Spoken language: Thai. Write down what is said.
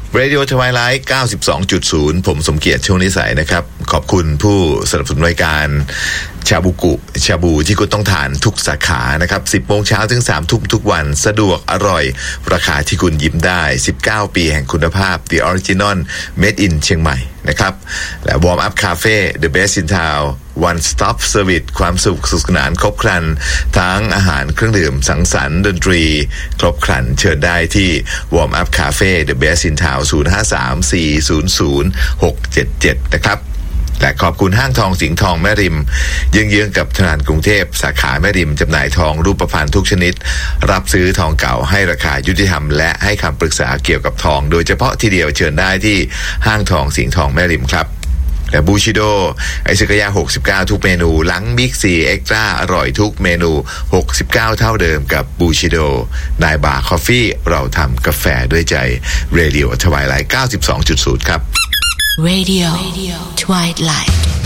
Radio Twilight 92.0 ผมสมเกียรติช่วงนิสัยนะครับขอบคุณผู้สนับสนุนรายการชาบูที่คุณต้องทานทุกสาขานะครับ 10 โมงเช้าถึง 3 ทุ่มทุกวันสะดวกอร่อยราคาที่คุณยิ้มได้19 ปีแห่งคุณภาพ The Original Made in เชียงใหม่นะครับและ Warm Up Cafe The Best in Town One Stop Service ความสุขสนานครบครันทั้งอาหารเครื่องดื่มสังสรรค์ดนตรีครบครันเชิญได้ที่ Warm Up Cafe The Best in Town 053-400-677 นะครับและขอบคุณห้างทองสิงห์ทองแม่ริมเยื้องๆกับธนาคารกรุงเทพสาขาแม่ริมจำหน่ายทองรูปพรรณทุกชนิดรับซื้อทองเก่าให้ราคายุติธรรมและให้คำปรึกษาเกี่ยวกับทองโดยเฉพาะทีเดียวเชิญได้ที่ห้างทองสิงห์ทองแม่ริมครับและบูชิโดไอซึกายะ69ทุกเมนูหลังบิ๊กซีเอ็กซ์ตร้าอร่อยทุกเมนู69เท่าเดิมกับบูชิโดนายบาร์คอฟฟี่เราทำกาแฟด้วยใจเรดิโอทวายไลท์ 92.0 ครับ Radio Twilight